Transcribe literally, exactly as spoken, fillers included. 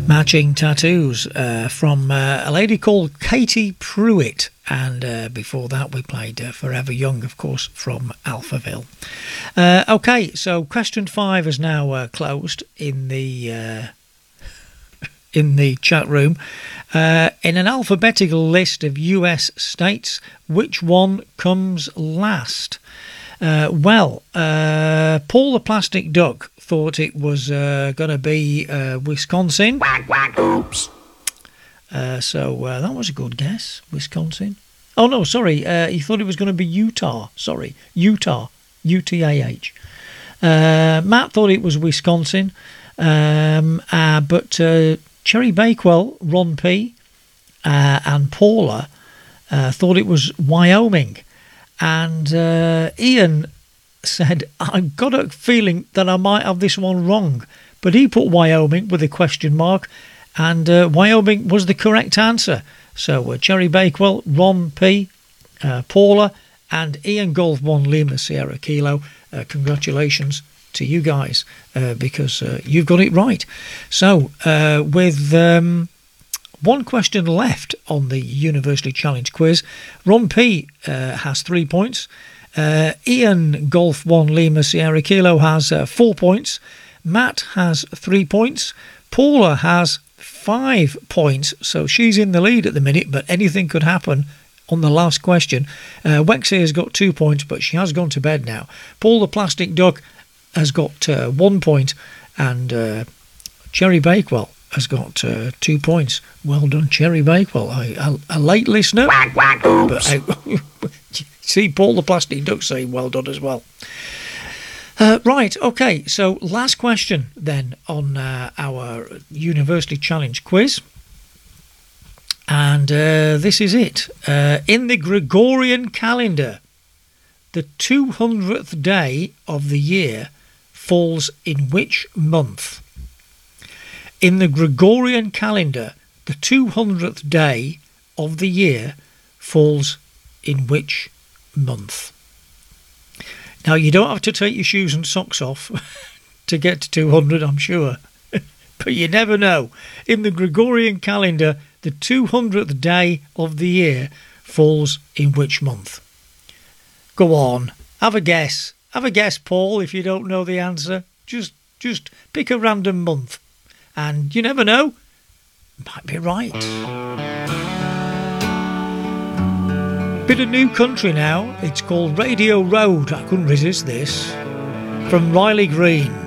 Matching Tattoos uh, from uh, a lady called Katie Pruitt. And uh, before that, we played uh, Forever Young, of course, from Alphaville. Uh, okay, so question five is now uh, closed in the uh, in the chat room. Uh, in an alphabetical list of U S states, which one comes last? Uh, well, uh, Paul the Plastic Duck thought it was uh, going to be uh, Wisconsin. Quack, quack, oops. Uh, so uh, that was a good guess, Wisconsin. Oh, no, sorry, uh, he thought it was going to be Utah. Sorry, Utah, U T A H. Uh, Matt thought it was Wisconsin, um, uh, but uh, Cherry Bakewell, Ron P, uh, and Paula uh, thought it was Wyoming. And uh, Ian said, I've got a feeling that I might have this one wrong. But he put Wyoming with a question mark, and uh, Wyoming was the correct answer. So uh, Cherry Bakewell, Ron P, uh, Paula, and Ian Golf one Lima Sierra Kilo. Uh, congratulations to you guys, uh, because uh, you've got it right. So uh, with um, one question left on the University Challenge quiz, Ron P uh, has three points. Uh, Ian Golf one Lima Sierra Kilo has uh, four points. Matt has three points. Paula has five points, so she's in the lead at the minute, but anything could happen on the last question. Uh, Wexy has got two points, but she has gone to bed now. Paul the Plastic Duck has got uh, one point, and uh, Cherry Bakewell has got uh, two points. Well done, Cherry Bakewell. A, a, a late listener. Quack, quack, oops. But I, see Paul the Plastic Duck saying well done as well. Uh, right, okay, so last question then on uh, our University Challenge quiz. And uh, this is it. Uh, in the Gregorian calendar, the two hundredth day of the year falls in which month? In the Gregorian calendar, the two hundredth day of the year falls in which month? Now, you don't have to take your shoes and socks off to get to two hundred, I'm sure. But you never know. In the Gregorian calendar, the two hundredth day of the year falls in which month? Go on, have a guess. Have a guess, Paul, if you don't know the answer. Just just pick a random month. And you never know, might be right. Bit of new country now. It's called Radio Road. I couldn't resist this. From Riley Green.